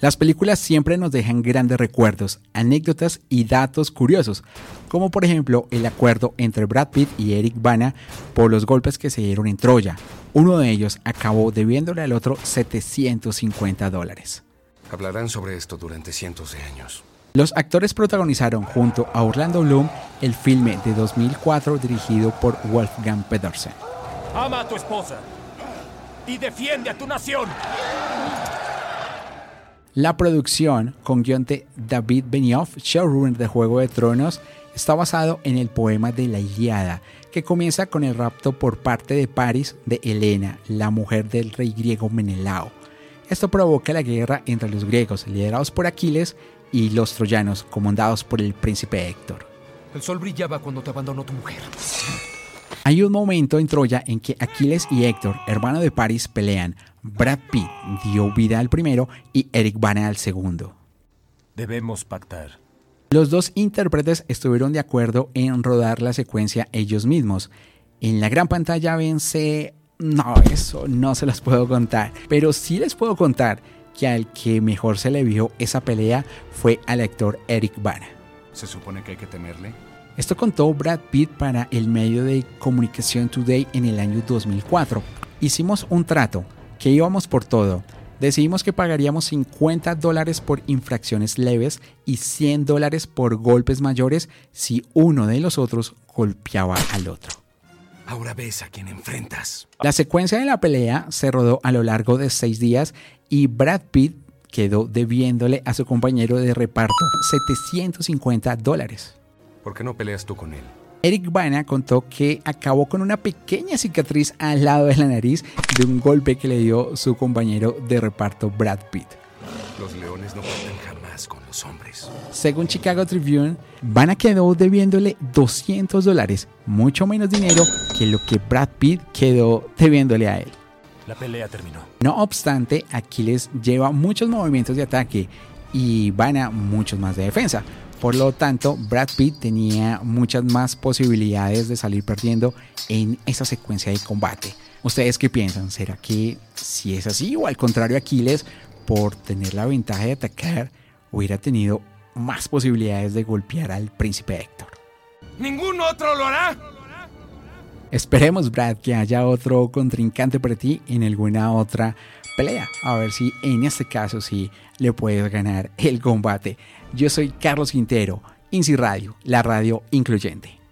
Las películas siempre nos dejan grandes recuerdos, anécdotas y datos curiosos, como por ejemplo el acuerdo entre Brad Pitt y Eric Bana por los golpes que se dieron en Troya. Uno de ellos acabó debiéndole al otro $750. Hablarán sobre esto durante cientos de años. Los actores protagonizaron junto a Orlando Bloom el filme de 2004 dirigido por Wolfgang Petersen. Ama a tu esposa y defiende a tu nación. La producción, con guión de David Benioff, showrunner de Juego de Tronos, está basado en el poema de la Ilíada, que comienza con el rapto por parte de Paris de Helena, la mujer del rey griego Menelao. Esto provoca la guerra entre los griegos, liderados por Aquiles, y los troyanos, comandados por el príncipe Héctor. El sol brillaba cuando te abandonó tu mujer. Hay un momento en Troya en que Aquiles y Héctor, hermano de Paris, pelean. Brad Pitt dio vida al primero y Eric Bana al segundo. Debemos pactar. Los dos intérpretes estuvieron de acuerdo en rodar la secuencia ellos mismos. En la gran pantalla vence... No, eso no se los puedo contar. Pero sí les puedo contar que al que mejor se le vio esa pelea fue al actor Eric Bana. ¿Se supone que hay que temerle? Esto contó Brad Pitt para el medio de comunicación Today en el año 2004. Hicimos un trato, que íbamos por todo. Decidimos que pagaríamos $50 por infracciones leves y $100 por golpes mayores si uno de los otros golpeaba al otro. Ahora ves a quien enfrentas. La secuencia de la pelea se rodó a lo largo de 6 días y Brad Pitt quedó debiéndole a su compañero de reparto $750. ¿Por qué no peleas tú con él? Eric Bana contó que acabó con una pequeña cicatriz al lado de la nariz de un golpe que le dio su compañero de reparto Brad Pitt. Los leones no pelean jamás con los hombres. Según Chicago Tribune, Bana quedó debiéndole $200, mucho menos dinero que lo que Brad Pitt quedó debiéndole a él. La pelea terminó. No obstante, Aquiles lleva muchos movimientos de ataque y Bana muchos más de defensa. Por lo tanto, Brad Pitt tenía muchas más posibilidades de salir perdiendo en esa secuencia de combate. ¿Ustedes qué piensan? ¿Será que si es así o al contrario Aquiles, por tener la ventaja de atacar, hubiera tenido más posibilidades de golpear al príncipe Héctor? ¿Ningún otro lo hará? Esperemos, Brad, que haya otro contrincante para ti en alguna otra pelea. A ver si en este caso sí le puedes ganar el combate. Yo soy Carlos Quintero, INSI Radio, la radio incluyente.